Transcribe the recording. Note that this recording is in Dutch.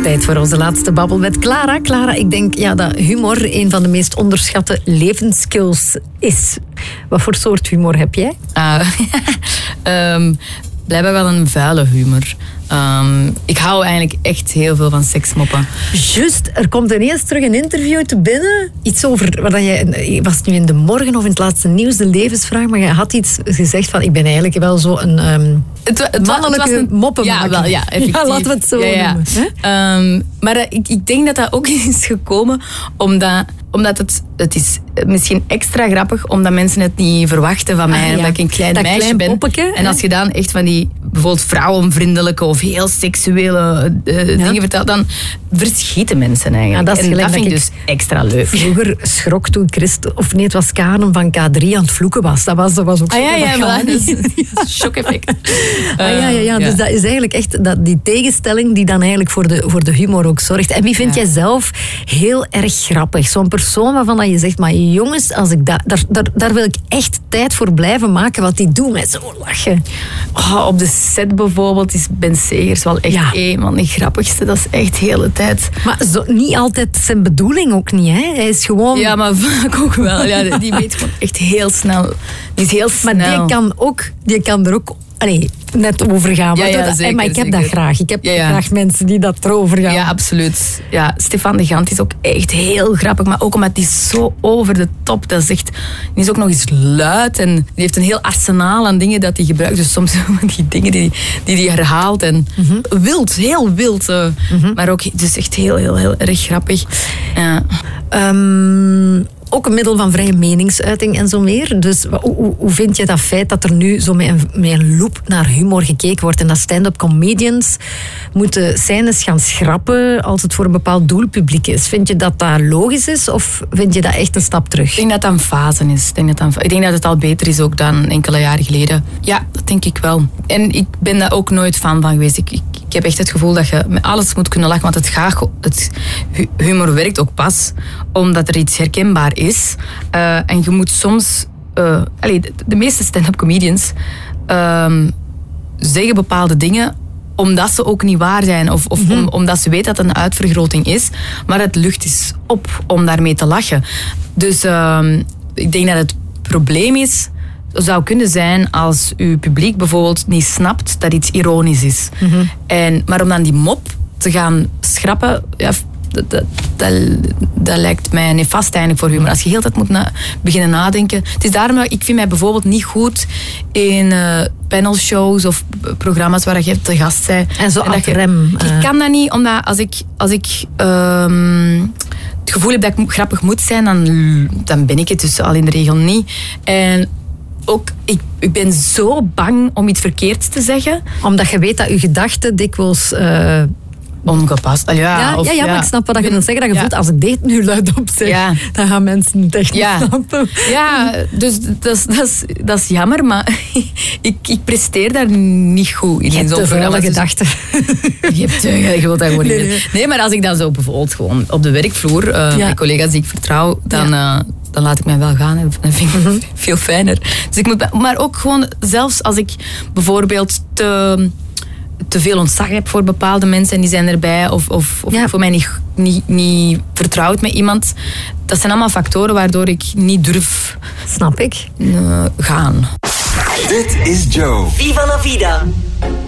Tijd voor onze laatste babbel met Clara. Clara, ik denk dat humor een van de meest onderschatte levensskills is. Wat voor soort humor heb jij? Blijkbaar wel een vuile humor. Ik hou eigenlijk echt heel veel van seksmoppen. Juist, er komt ineens terug een interview te binnen. Iets over, waar je was nu in De Morgen of in het laatste nieuws, de levensvraag, maar je had iets gezegd van, ik ben eigenlijk wel zo een mannelijke moppenmaker. Ja, wel, ja, effectief. Ja, laten we het zo noemen. Maar ik denk dat dat ook is gekomen omdat het is misschien extra grappig, omdat mensen het niet verwachten van mij. Omdat ik een klein meisje ben. Poppeke, en als je dan echt van die bijvoorbeeld vrouwenvriendelijke of heel seksuele dingen vertelt, dan verschieten mensen eigenlijk. Ja, dat vind ik dus extra leuk. Vroeger schrok toen het was Karen van K3 aan het vloeken was. Dat was ook zo. Dat is shock-effect. Dus dat is eigenlijk echt die tegenstelling die dan eigenlijk voor de humor ook zorgt. En wie vind jij zelf heel erg grappig? Zo'n persoon waarvan je zegt, maar jongens, als ik daar wil ik echt tijd voor blijven maken, wat die doen met zo lachen. Op de set bijvoorbeeld is Ben Segers wel echt een van de grappigste. Dat is echt de hele tijd. Maar niet altijd zijn bedoeling ook niet, hè? Hij is gewoon... Ja, maar vaak ook wel. Ja, die weet gewoon echt heel snel. Die is heel snel. Maar die kan er ook... net overgaan. Zeker, maar ik heb dat graag. Ik heb graag mensen die dat erover gaan. Ja, absoluut. Ja, Stefan de Gant is ook echt heel grappig, maar ook omdat hij zo over de top, dat is echt, die is ook nog eens luid en die heeft een heel arsenaal aan dingen dat hij gebruikt. Dus soms die dingen die hij herhaalt en wild, heel wild. Maar ook dus echt heel, heel, heel erg grappig. Ja. Ook een middel van vrije meningsuiting en zo meer. Dus hoe vind je dat feit dat er nu zo met een loep naar humor gekeken wordt en dat stand-up comedians moeten scènes gaan schrappen als het voor een bepaald doelpubliek is? Vind je dat dat logisch is of vind je dat echt een stap terug? Ik denk dat dat een fase is. Ik denk dat het al beter is ook dan enkele jaren geleden. Ja, dat denk ik wel. En ik ben daar ook nooit fan van geweest. Ik heb echt het gevoel dat je met alles moet kunnen lachen, want het humor werkt ook pas omdat er iets herkenbaar is. En je moet soms... de meeste stand-up comedians zeggen bepaalde dingen omdat ze ook niet waar zijn of omdat ze weten dat het een uitvergroting is, maar het lucht is op om daarmee te lachen. Dus ik denk dat het probleem zou kunnen zijn als uw publiek bijvoorbeeld niet snapt dat iets ironisch is. Maar om dan die mop te gaan schrappen, dat lijkt mij nefast eigenlijk voor humor. Als je heel de tijd moet beginnen nadenken. Het is daarom dat ik vind mij bijvoorbeeld niet goed in panelshows of programma's waar je te gast bent. En zo ad rem. Ik kan dat niet, omdat als ik het gevoel heb dat ik grappig moet zijn, dan ben ik het dus al in de regel niet. En ook, ik ben zo bang om iets verkeerds te zeggen. Omdat je weet dat je gedachten dikwijls... ongepast. Maar ik snap wat je wil zeggen. Dat je voelt, als ik dit nu luidop zeg, dan gaan mensen het echt niet snappen. Ja, dus dat is jammer, maar ik presteer daar niet goed in. Je hebt te veel gedachten. Je wilt dat gewoon niet. Nee, maar als ik dan zo bijvoorbeeld gewoon op de werkvloer, met collega's die ik vertrouw, dan laat ik mij wel gaan. En dat vind ik veel fijner. Dus maar ook gewoon, zelfs als ik bijvoorbeeld te veel ontzag heb voor bepaalde mensen en die zijn erbij of voor mij niet vertrouwd met iemand. Dat zijn allemaal factoren waardoor ik niet durf Snap ik. gaan. Dit is Joe. Viva la vida.